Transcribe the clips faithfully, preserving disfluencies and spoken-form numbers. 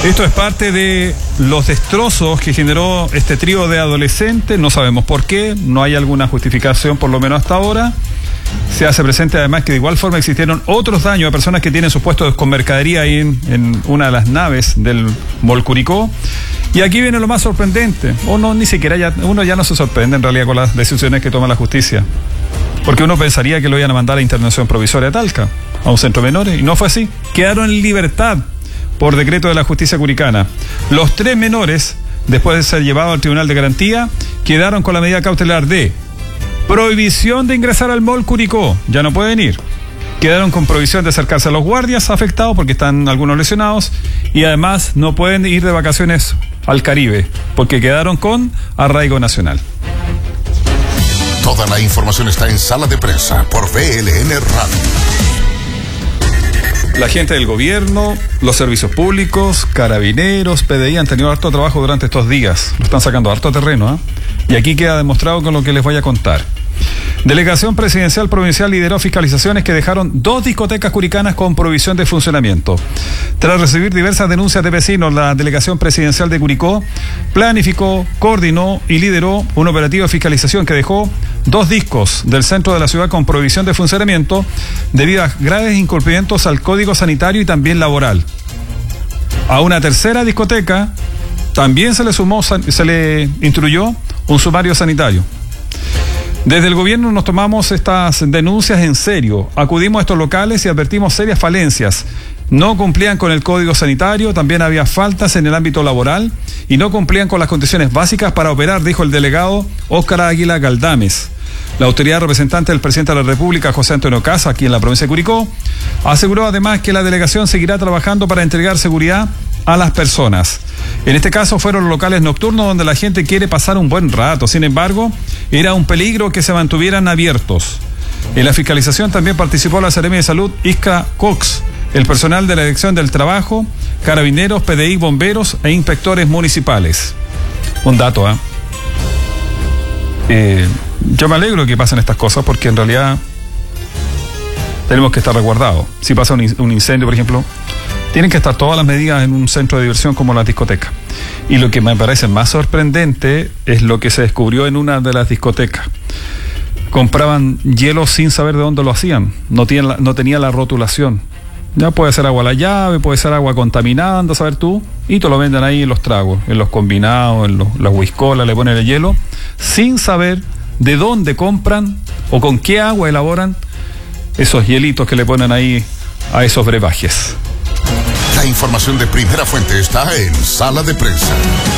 Esto es parte de los destrozos que generó este trío de adolescentes. No sabemos por qué, no hay alguna justificación, por lo menos hasta ahora. Se hace presente además que de igual forma existieron otros daños a personas que tienen sus puestos con mercadería ahí en, en una de las naves del Mall Curicó. Y aquí viene lo más sorprendente, o no, ni siquiera ya, uno ya no se sorprende en realidad con las decisiones que toma la justicia, porque uno pensaría que lo iban a mandar a internación provisoria a Talca, a un centro de menores, y no fue así. Quedaron en libertad por decreto de la justicia curicana. Los tres menores, después de ser llevados al tribunal de garantía, quedaron con la medida cautelar de prohibición de ingresar al Mall Curicó, ya no pueden ir. Quedaron con prohibición de acercarse a los guardias afectados porque están algunos lesionados, y además no pueden ir de vacaciones al Caribe porque quedaron con arraigo nacional. Toda la información está en Sala de Prensa por V L N Radio. La gente del gobierno, los servicios públicos, carabineros, P D I han tenido harto trabajo durante estos días. Lo están sacando harto terreno, ¿eh? Y aquí queda demostrado con lo que les voy a contar. Delegación Presidencial Provincial lideró fiscalizaciones que dejaron dos discotecas curicanas con prohibición de funcionamiento. Tras recibir diversas denuncias de vecinos, la Delegación Presidencial de Curicó planificó, coordinó y lideró un operativo de fiscalización que dejó dos discos del centro de la ciudad con prohibición de funcionamiento debido a graves incumplimientos al Código Sanitario y también laboral. A una tercera discoteca también se le sumó, se le instruyó un sumario sanitario. Desde el gobierno nos tomamos estas denuncias en serio. Acudimos a estos locales y advertimos serias falencias. No cumplían con el código sanitario, también había faltas en el ámbito laboral y no cumplían con las condiciones básicas para operar, dijo el delegado Óscar Águila Galdames. La autoridad representante del presidente de la República, José Antonio Caz, aquí en la provincia de Curicó, aseguró además que la delegación seguirá trabajando para entregar seguridad a las personas. En este caso fueron los locales nocturnos donde la gente quiere pasar un buen rato. Sin embargo, era un peligro que se mantuvieran abiertos. En la fiscalización también participó la Seremi de Salud, Isca Cox, el personal de la Dirección del Trabajo, carabineros, P D I, bomberos e inspectores municipales. Un dato, ¿eh? Eh, yo me alegro que pasen estas cosas porque en realidad tenemos que estar resguardados. Si pasa un, un incendio, por ejemplo, tienen que estar todas las medidas en un centro de diversión como la discoteca. Y lo que me parece más sorprendente es lo que se descubrió en una de las discotecas. Compraban hielo sin saber de dónde lo hacían. No, tienen la, no tenía la rotulación. Ya puede ser agua a la llave, puede ser agua contaminada, anda a saber tú. Y te lo venden ahí en los tragos, en los combinados, en los, las whiskolas, le ponen el hielo, sin saber de dónde compran o con qué agua elaboran esos hielitos que le ponen ahí a esos brebajes. La información de primera fuente está en Sala de Prensa.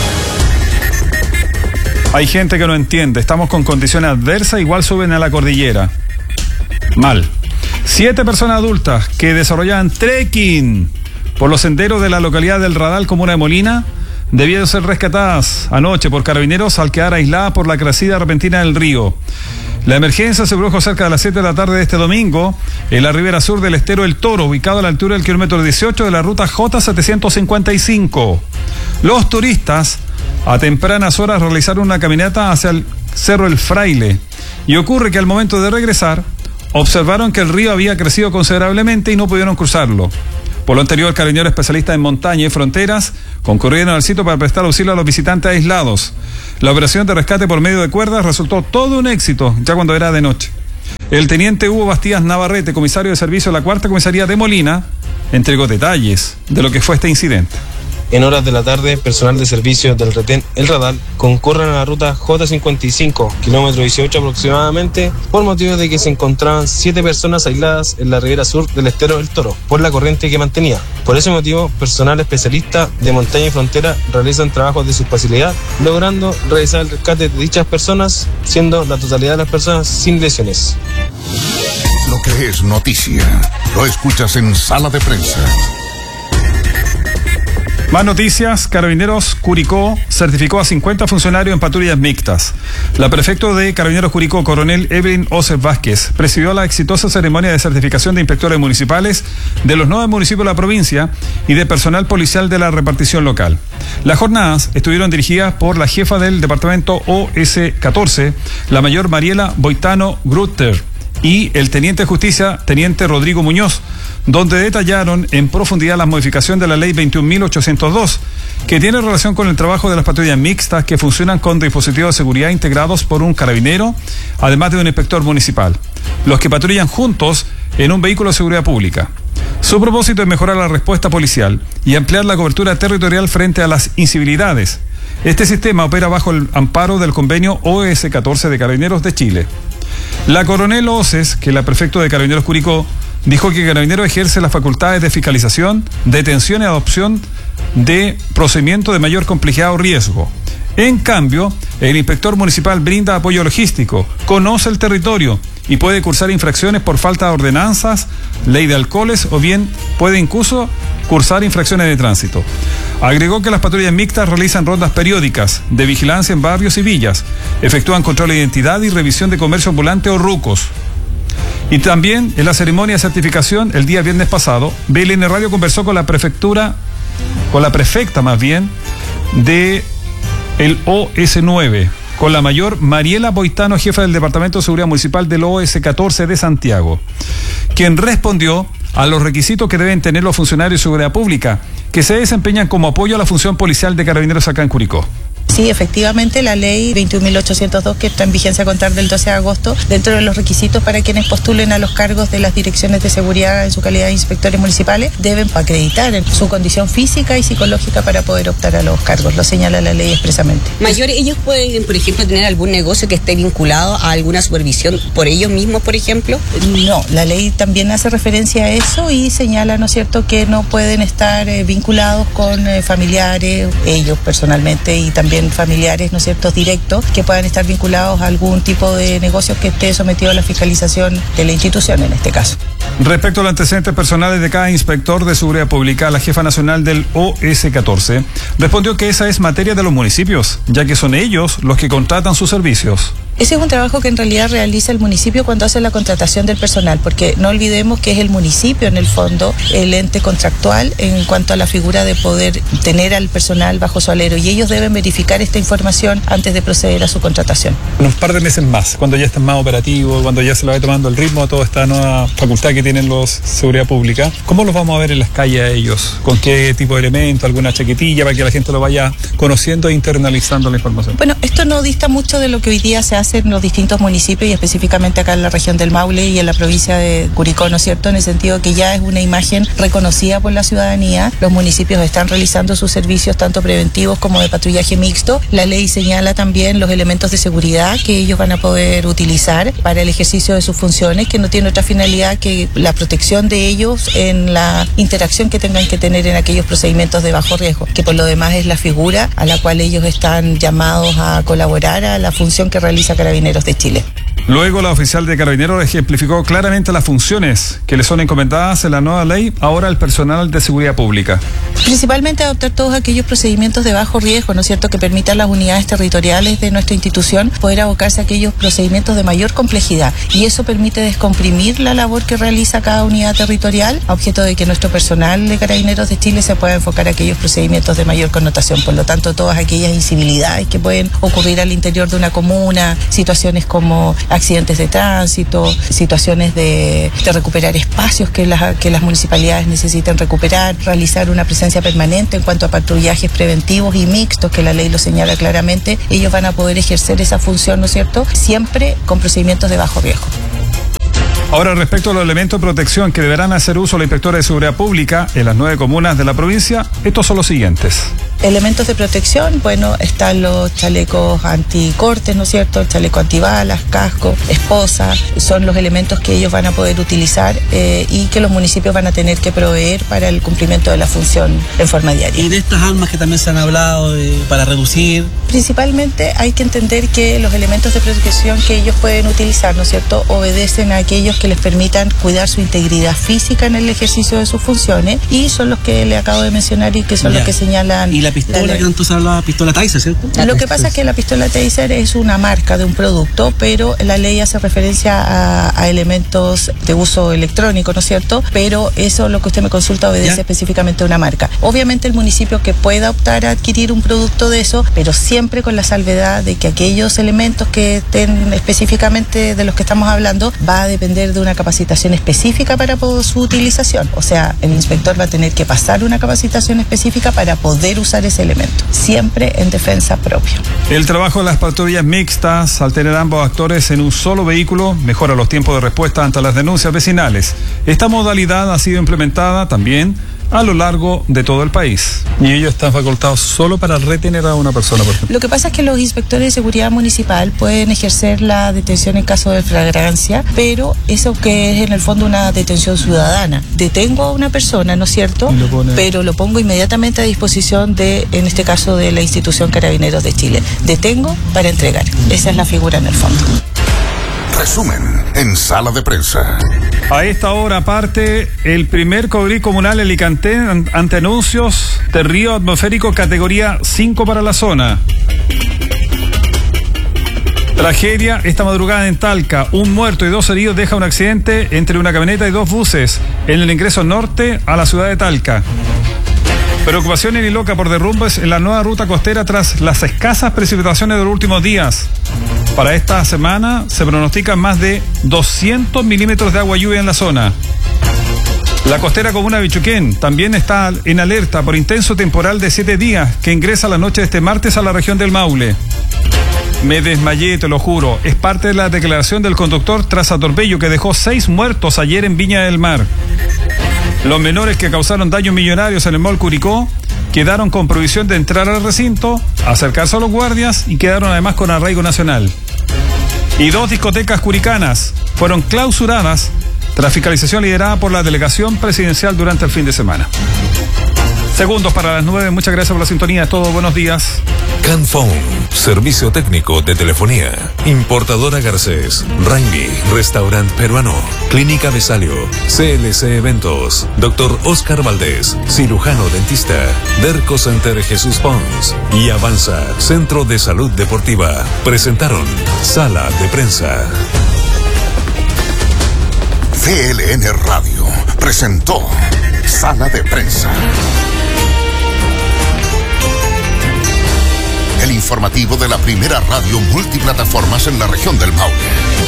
Hay gente que no entiende. Estamos con condiciones adversas, igual suben a la cordillera. Mal. Siete personas adultas que desarrollaban trekking por los senderos de la localidad del Radal, comuna de Molina, debieron ser rescatadas anoche por carabineros al quedar aisladas por la crecida repentina del río. La emergencia se produjo cerca de las siete de la tarde de este domingo en la ribera sur del estero El Toro, ubicado a la altura del kilómetro dieciocho de la ruta J setecientos cincuenta y cinco. Los turistas a tempranas horas realizaron una caminata hacia el Cerro El Fraile y ocurre que al momento de regresar observaron que el río había crecido considerablemente y no pudieron cruzarlo. Por lo anterior, carabineros especialistas en montaña y fronteras concurrieron al sitio para prestar auxilio a los visitantes aislados. La operación de rescate por medio de cuerdas resultó todo un éxito, ya cuando era de noche. El teniente Hugo Bastías Navarrete, comisario de servicio de la cuarta comisaría de Molina, entregó detalles de lo que fue este incidente. En horas de la tarde, personal de servicio del retén El Radal concurren a la ruta J cincuenta y cinco, kilómetro dieciocho aproximadamente, por motivo de que se encontraban siete personas aisladas en la ribera sur del estero El Toro, por la corriente que mantenía. Por ese motivo, personal especialista de montaña y frontera realizan trabajos de su facilidad, logrando realizar el rescate de dichas personas, siendo la totalidad de las personas sin lesiones. Lo que es noticia, lo escuchas en Sala de Prensa. Más noticias. Carabineros Curicó certificó a cincuenta funcionarios en patrullas mixtas. La prefecto de Carabineros Curicó, coronel Evelyn Oces Vázquez, presidió la exitosa ceremonia de certificación de inspectores municipales de los nueve municipios de la provincia y de personal policial de la repartición local. Las jornadas estuvieron dirigidas por la jefa del departamento O S catorce, la mayor Mariela Boitano Grutter, y el teniente de justicia, teniente Rodrigo Muñoz, donde detallaron en profundidad la modificación de la ley veintiún mil ochocientos dos, que tiene relación con el trabajo de las patrullas mixtas que funcionan con dispositivos de seguridad integrados por un carabinero, además de un inspector municipal, los que patrullan juntos en un vehículo de seguridad pública. Su propósito es mejorar la respuesta policial y ampliar la cobertura territorial frente a las incivilidades. Este sistema opera bajo el amparo del convenio O S catorce de Carabineros de Chile. La coronel Oces, que es la prefecto de Carabineros Curicó, dijo que Carabineros ejerce las facultades de fiscalización, detención y adopción de procedimientos de mayor complejidad o riesgo. En cambio, el inspector municipal brinda apoyo logístico, conoce el territorio y puede cursar infracciones por falta de ordenanzas, ley de alcoholes o bien puede incluso cursar infracciones de tránsito. Agregó que las patrullas mixtas realizan rondas periódicas de vigilancia en barrios y villas, efectúan control de identidad y revisión de comercio ambulante o rucos. Y también en la ceremonia de certificación el día viernes pasado, B L N Radio conversó con la prefectura, con la prefecta más bien, de el O S nueve, con la mayor Mariela Boitano, jefa del Departamento de Seguridad Municipal del O S catorce de Santiago, quien respondió a los requisitos que deben tener los funcionarios de seguridad pública que se desempeñan como apoyo a la función policial de Carabineros acá en Curicó. Sí, efectivamente, la ley veintiún mil ochocientos dos, que está en vigencia a contar del doce de agosto, dentro de los requisitos para quienes postulen a los cargos de las direcciones de seguridad en su calidad de inspectores municipales, deben acreditar en su condición física y psicológica para poder optar a los cargos, lo señala la ley expresamente. Mayor, ellos pueden, por ejemplo, tener algún negocio que esté vinculado a alguna supervisión por ellos mismos, por ejemplo. No, la ley también hace referencia a eso y señala, ¿no es cierto?, que no pueden estar eh, vinculados con eh, familiares, ellos personalmente, y también familiares, ¿no es cierto?, directos, que puedan estar vinculados a algún tipo de negocio que esté sometido a la fiscalización de la institución en este caso. Respecto a los antecedentes personales de cada inspector de seguridad pública, la jefa nacional del O S catorce respondió que esa es materia de los municipios, ya que son ellos los que contratan sus servicios. Ese es un trabajo que en realidad realiza el municipio cuando hace la contratación del personal, porque no olvidemos que es el municipio en el fondo el ente contractual en cuanto a la figura de poder tener al personal bajo su alero, y ellos deben verificar esta información antes de proceder a su contratación. En un par de meses más, cuando ya estén más operativos, cuando ya se le vaya tomando el ritmo a toda esta nueva facultad que tienen los seguridad pública, ¿cómo los vamos a ver en las calles a ellos? ¿Con qué tipo de elemento? ¿Alguna chaquetilla para que la gente lo vaya conociendo e internalizando la información? Bueno, esto no dista mucho de lo que hoy día se hace en los distintos municipios y específicamente acá en la región del Maule y en la provincia de Curicó, ¿no es cierto?, en el sentido que ya es una imagen reconocida por la ciudadanía. Los municipios están realizando sus servicios tanto preventivos como de patrullaje mixto. La ley señala también los elementos de seguridad que ellos van a poder utilizar para el ejercicio de sus funciones, que no tiene otra finalidad que la protección de ellos en la interacción que tengan que tener en aquellos procedimientos de bajo riesgo, que por lo demás es la figura a la cual ellos están llamados a colaborar a la función que realiza Carabineros de Chile. Luego, la oficial de Carabineros ejemplificó claramente las funciones que le son encomendadas en la nueva ley ahora al personal de seguridad pública. Principalmente adoptar todos aquellos procedimientos de bajo riesgo, ¿no es cierto?, que permitan a las unidades territoriales de nuestra institución poder abocarse a aquellos procedimientos de mayor complejidad, y eso permite descomprimir la labor que realiza cada unidad territorial a objeto de que nuestro personal de Carabineros de Chile se pueda enfocar a aquellos procedimientos de mayor connotación. Por lo tanto, todas aquellas incivilidades que pueden ocurrir al interior de una comuna, situaciones como accidentes de tránsito, situaciones de, de recuperar espacios que las, que las municipalidades necesitan recuperar, realizar una presencia permanente en cuanto a patrullajes preventivos y mixtos, que la ley lo señala claramente, ellos van a poder ejercer esa función, ¿no es cierto?, siempre con procedimientos de bajo riesgo. Ahora, respecto a los elementos de protección que deberán hacer uso la inspectora de seguridad pública en las nueve comunas de la provincia, estos son los siguientes. Elementos de protección, bueno, están los chalecos anticortes, ¿no es cierto?, el chaleco antibalas, casco, esposa, son los elementos que ellos van a poder utilizar eh, y que los municipios van a tener que proveer para el cumplimiento de la función en forma diaria. Y de estas armas que también se han hablado de, para reducir. Principalmente hay que entender que los elementos de protección que ellos pueden utilizar, ¿no es cierto?, obedecen a aquellos que les permitan cuidar su integridad física en el ejercicio de sus funciones, y son los que le acabo de mencionar y que son ya. los que señalan la pistola La que tanto se hablaba, pistola Taser, ¿cierto? Lo que pasa es que la pistola Taser es una marca de un producto, pero la ley hace referencia a, a elementos de uso electrónico, ¿no es cierto? Pero eso, lo que usted me consulta, obedece ¿Ya? específicamente a una marca. Obviamente el municipio que pueda optar a adquirir un producto de eso, pero siempre con la salvedad de que aquellos elementos que estén específicamente de los que estamos hablando, va a depender de una capacitación específica para su utilización. O sea, el inspector va a tener que pasar una capacitación específica para poder usar ese elemento, siempre en defensa propia. El trabajo de las patrullas mixtas, al tener ambos actores en un solo vehículo, mejora los tiempos de respuesta ante las denuncias vecinales. Esta modalidad ha sido implementada también a lo largo de todo el país. Y ellos están facultados solo para retener a una persona, por ejemplo. Lo que pasa es que los inspectores de seguridad municipal pueden ejercer la detención en caso de flagrancia, pero eso que es en el fondo una detención ciudadana. Detengo a una persona, ¿no es cierto? Lo pone... Pero lo pongo inmediatamente a disposición de, en este caso, de la institución Carabineros de Chile. Detengo para entregar. Esa es la figura en el fondo. Resumen en Sala de Prensa. A esta hora parte el primer Cobril comunal en Licantén ante anuncios de río atmosférico categoría cinco para la zona. Tragedia esta madrugada en Talca. Un muerto y dos heridos deja un accidente entre una camioneta y dos buses en el ingreso norte a la ciudad de Talca. Preocupación en Iloca por derrumbes en la nueva ruta costera tras las escasas precipitaciones de los últimos días. Para esta semana se pronostican más de doscientos milímetros de agua lluvia en la zona. La costera comuna de Bichuquén también está en alerta por intenso temporal de siete días que ingresa la noche de este martes a la región del Maule. Me desmayé, te lo juro. Es parte de la declaración del conductor tras atropello que dejó seis muertos ayer en Viña del Mar. Los menores que causaron daños millonarios en el Mall Curicó quedaron con prohibición de entrar al recinto, acercarse a los guardias y quedaron además con arraigo nacional. Y dos discotecas curicanas fueron clausuradas tras fiscalización liderada por la delegación presidencial durante el fin de semana. Segundos para las nueve. Muchas gracias por la sintonía. Es todo. Buenos días. Canphone, servicio técnico de telefonía. Importadora Garcés, Raimi, restaurante peruano, Clínica Besalio, C L C Eventos, Doctor Oscar Valdés, cirujano dentista, Derco Center Jesús Pons y Avanza, Centro de Salud Deportiva. Presentaron Sala de Prensa. V L N Radio presentó Sala de Prensa. El informativo de la primera radio multiplataformas en la región del Maule.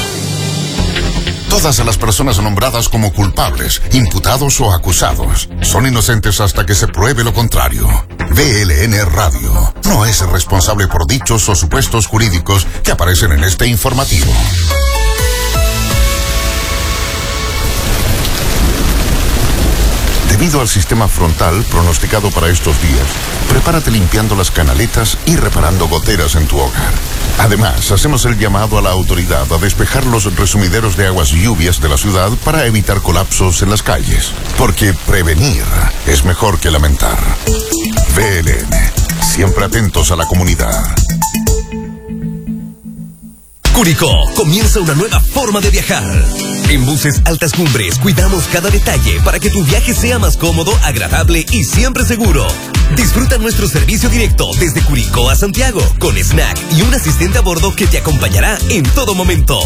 Todas las personas nombradas como culpables, imputados o acusados son inocentes hasta que se pruebe lo contrario. V L N Radio no es responsable por dichos o supuestos jurídicos que aparecen en este informativo. Debido al sistema frontal pronosticado para estos días, prepárate limpiando las canaletas y reparando goteras en tu hogar. Además, hacemos el llamado a la autoridad a despejar los resumideros de aguas lluvias de la ciudad para evitar colapsos en las calles. Porque prevenir es mejor que lamentar. V L N, siempre atentos a la comunidad. Curicó, comienza una nueva forma de viajar. En Buses Altas Cumbres cuidamos cada detalle para que tu viaje sea más cómodo, agradable y siempre seguro. Disfruta nuestro servicio directo desde Curicó a Santiago, con snack y un asistente a bordo que te acompañará en todo momento.